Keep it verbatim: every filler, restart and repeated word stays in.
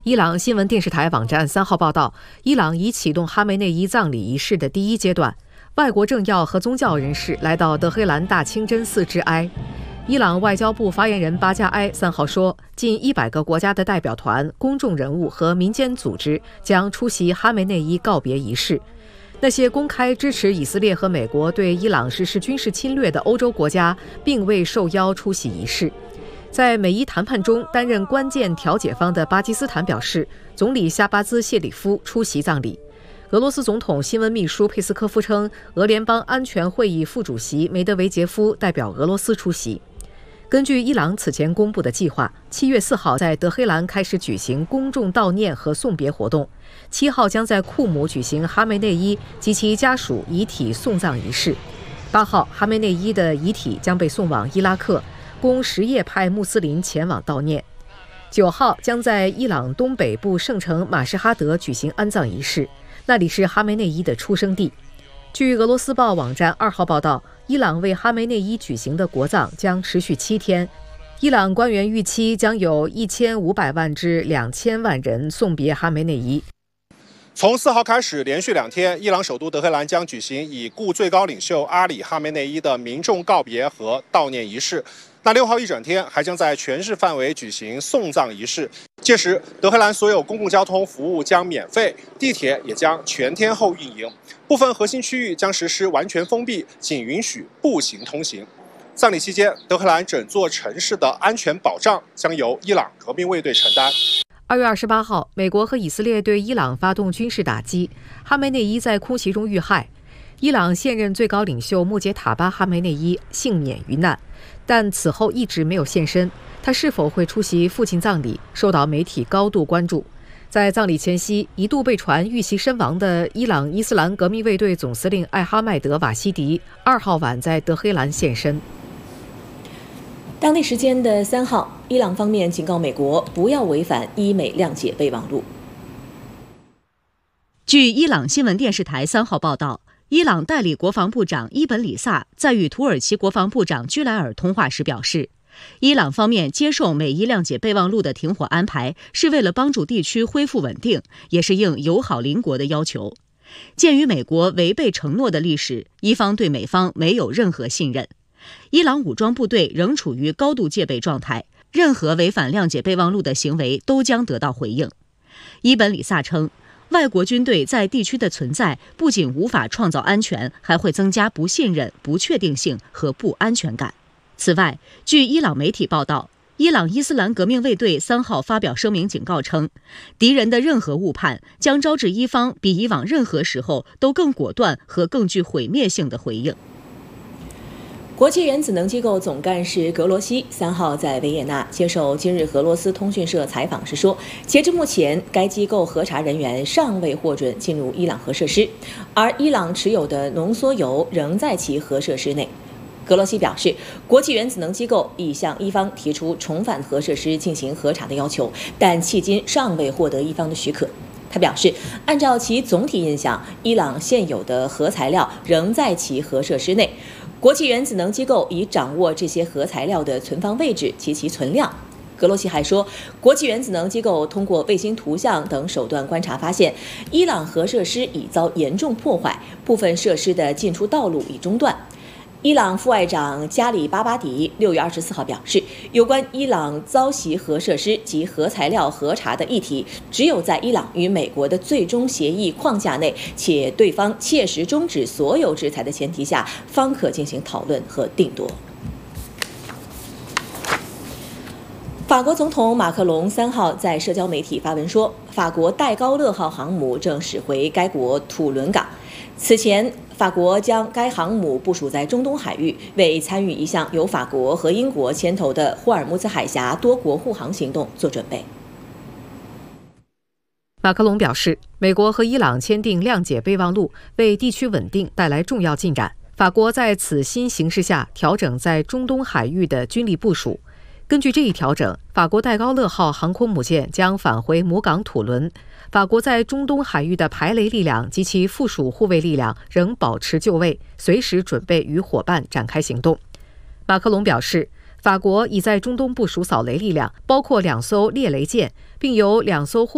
伊朗新闻电视台网站三号报道，伊朗已启动哈梅内伊葬礼仪式的第一阶段，外国政要和宗教人士来到德黑兰大清真寺致哀。伊朗外交部发言人巴加埃三号说，近一百个国家的代表团、公众人物和民间组织将出席哈梅内伊告别仪式。那些公开支持以色列和美国对伊朗实施军事侵略的欧洲国家，并未受邀出席仪式。在美伊谈判中担任关键调解方的巴基斯坦表示，总理夏巴兹谢里夫出席葬礼。俄罗斯总统新闻秘书佩斯科夫称，俄联邦安全会议副主席梅德韦杰夫代表俄罗斯出席。根据伊朗此前公布的计划，七月四号在德黑兰开始举行公众悼念和送别活动，七号将在库姆举行哈梅内伊及其家属遗体送葬仪式，八号哈梅内伊的遗体将被送往伊拉克，供什叶派穆斯林前往悼念。九号将在伊朗东北部圣城马什哈德举行安葬仪式，那里是哈梅内伊的出生地。据俄罗斯报网站二号报道，伊朗为哈梅内伊举行的国葬将持续七天。伊朗官员预期将有一千五百万至两千万人送别哈梅内伊。 从四号开始，连续两天，伊朗首都德黑兰将举行已故最高领袖阿里·哈梅内伊的民众告别和悼念仪式。那六号一整天还将在全市范围举行送葬仪式。届时，德黑兰所有公共交通服务将免费，地铁也将全天候运营。部分核心区域将实施完全封闭，仅允许步行通行。葬礼期间，德黑兰整座城市的安全保障将由伊朗革命卫队承担。 二月二十八号，美国和以色列对伊朗发动军事打击，哈梅内伊在空袭中遇害。伊朗现任最高领袖穆杰塔巴·哈梅内伊幸免于难，但此后一直没有现身。他是否会出席父亲葬礼，受到媒体高度关注。在葬礼前夕，一度被传遇袭身亡的伊朗伊斯兰革命卫队总司令艾哈迈德·瓦希迪，二号晚在德黑兰现身。 当地时间的三号，伊朗方面警告美国不要违反伊美谅解备忘录。 据伊朗新闻电视台三号报道，伊朗代理国防部长伊本里萨在与土耳其国防部长居莱尔通话时表示，伊朗方面接受美伊谅解备忘录的停火安排，是为了帮助地区恢复稳定，也是应友好邻国的要求。鉴于美国违背承诺的历史，伊方对美方没有任何信任。伊朗武装部队仍处于高度戒备状态，任何违反谅解备忘录的行为都将得到回应。伊本里萨称，外国军队在地区的存在不仅无法创造安全，还会增加不信任、不确定性和不安全感。此外，据伊朗媒体报道，伊朗伊斯兰革命卫队三号发表声明警告称，敌人的任何误判将招致伊方比以往任何时候都更果断和更具毁灭性的回应。 国际原子能机构总干事格罗西三号在维也纳接受今日俄罗斯通讯社采访时说，截至目前，该机构核查人员尚未获准进入伊朗核设施，而伊朗持有的浓缩铀仍在其核设施内。格罗西表示，国际原子能机构已向伊方提出重返核设施进行核查的要求，但迄今尚未获得伊方的许可。他表示，按照其总体印象，伊朗现有的核材料仍在其核设施内。国际原子能机构已掌握这些核材料的存放位置及其存量。格罗西还说，国际原子能机构通过卫星图像等手段观察发现，伊朗核设施已遭严重破坏，部分设施的进出道路已中断。伊朗副外长加里巴巴迪六月二十四号表示，有关伊朗遭袭核设施及核材料核查的议题，只有在伊朗与美国的最终协议框架内，且对方切实终止所有制裁的前提下，方可进行讨论和定夺。法国总统马克龙三号在社交媒体发文说，法国戴高乐号航母正驶回该国土伦港。此前，法国将该航母部署在中东海域，为参与一项由法国和英国牵头的霍尔木兹海峡多国护航行动做准备。 马克龙表示，美国和伊朗签订谅解备忘录，为地区稳定带来重要进展。法国在此新形势下调整在中东海域的军力部署。根据这一调整，法国戴高乐号航空母舰将返回母港土伦。法国在中东海域的排雷力量及其附属护卫力量仍保持就位，随时准备与伙伴展开行动。马克龙表示，法国已在中东部署扫雷力量，包括两艘猎雷舰，并由两艘护